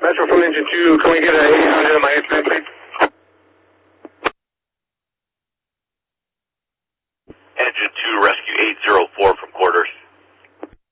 Metro from Engine 2, can we get an 800 on my headset, please? Engine 2, rescue 804 from quarters.